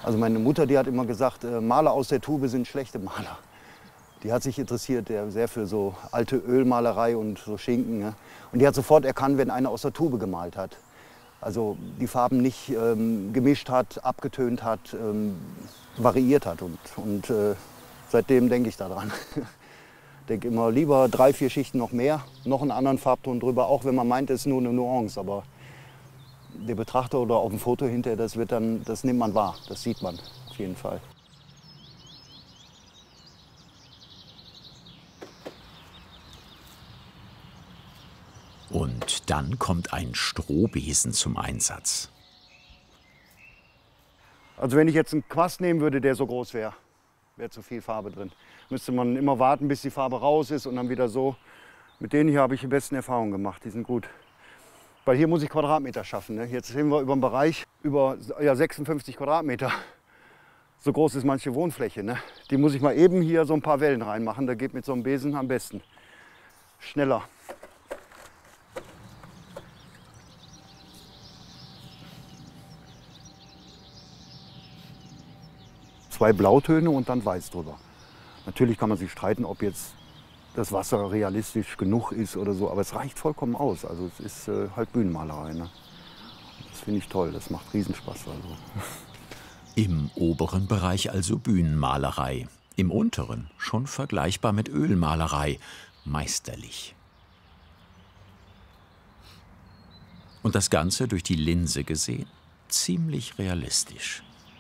Also meine Mutter, die hat immer gesagt, Maler aus der Tube sind schlechte Maler. Die hat sich interessiert sehr für so alte Ölmalerei und so Schinken. Ne? Und die hat sofort erkannt, wenn einer aus der Tube gemalt hat. Also die Farben nicht gemischt hat, abgetönt hat, variiert hat. Und seitdem denke ich daran. Denke immer lieber 3, 4 Schichten noch mehr, noch einen anderen Farbton drüber, auch wenn man meint, es ist nur eine Nuance. Aber der Betrachter oder auf dem Foto hinterher, das nimmt man wahr, das sieht man auf jeden Fall. Und dann kommt ein Strohbesen zum Einsatz. Also wenn ich jetzt einen Quast nehmen würde, der so groß wäre, wäre zu viel Farbe drin. Müsste man immer warten, bis die Farbe raus ist und dann wieder so. Mit denen hier habe ich die besten Erfahrungen gemacht, die sind gut. Weil hier muss ich Quadratmeter schaffen. Ne? Jetzt sind wir über einen Bereich über 56 Quadratmeter. So groß ist manche Wohnfläche. Ne? Die muss ich mal eben hier so ein paar Wellen reinmachen. Da geht mit so einem Besen am besten. Schneller. Zwei Blautöne und dann weiß drüber. Natürlich kann man sich streiten, ob jetzt das Wasser realistisch genug ist oder so, aber es reicht vollkommen aus. Also es ist halt Bühnenmalerei. Ne? Das finde ich toll, das macht Riesenspaß. Also. Im oberen Bereich also Bühnenmalerei, im unteren schon vergleichbar mit Ölmalerei, meisterlich. Und das Ganze durch die Linse gesehen, ziemlich realistisch.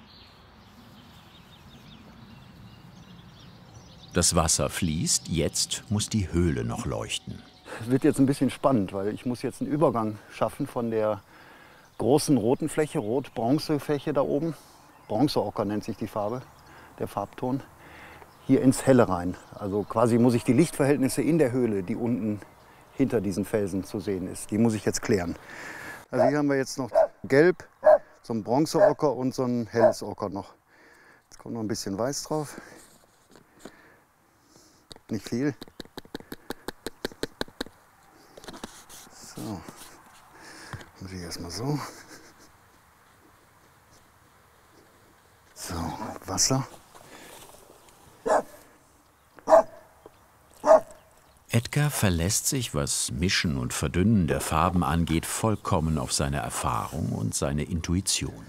Das Wasser fließt, jetzt muss die Höhle noch leuchten. Es wird jetzt ein bisschen spannend, weil ich muss jetzt einen Übergang schaffen von der großen roten Fläche, Rot-Bronze-Fläche da oben. Bronzeocker nennt sich die Farbe, der Farbton. Hier ins Helle rein. Also quasi muss ich die Lichtverhältnisse in der Höhle, die unten hinter diesen Felsen zu sehen ist, die muss ich jetzt klären. Also hier haben wir jetzt noch Gelb, so ein Bronzeocker und so ein helles Ocker noch. Jetzt kommt noch ein bisschen Weiß drauf. Nicht viel. So, muss ich erstmal so. So, Wasser. Edgar verlässt sich, was Mischen und Verdünnen der Farben angeht, vollkommen auf seine Erfahrung und seine Intuition.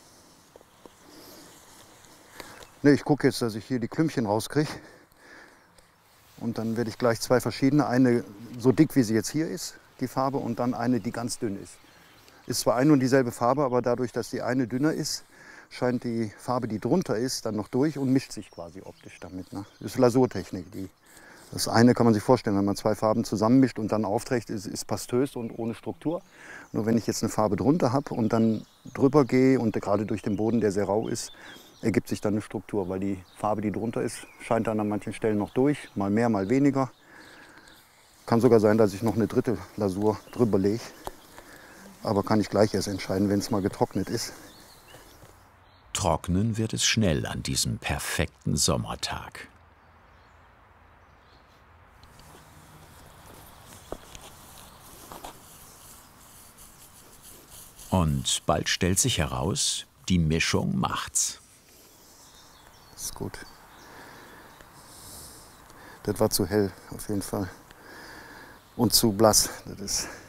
Ne, ich gucke jetzt, dass ich hier die Klümpchen rauskriege. Und dann werde ich gleich zwei verschiedene, eine so dick, wie sie jetzt hier ist, die Farbe, und dann eine, die ganz dünn ist. Ist zwar eine und dieselbe Farbe, aber dadurch, dass die eine dünner ist, scheint die Farbe, die drunter ist, dann noch durch und mischt sich quasi optisch damit. Ne? Das ist Lasurtechnik. Das eine kann man sich vorstellen, wenn man zwei Farben zusammenmischt und dann aufträgt, ist pastös und ohne Struktur. Nur wenn ich jetzt eine Farbe drunter habe und dann drüber gehe und gerade durch den Boden, der sehr rau ist, ergibt sich dann eine Struktur, weil die Farbe, die drunter ist, scheint dann an manchen Stellen noch durch, mal mehr, mal weniger. Kann sogar sein, dass ich noch eine dritte Lasur drüber lege, aber kann ich gleich erst entscheiden, wenn es mal getrocknet ist. Trocknen wird es schnell an diesem perfekten Sommertag. Und bald stellt sich heraus, die Mischung macht's. Das ist gut. Das war zu hell, auf jeden Fall. Und zu blass. Das ist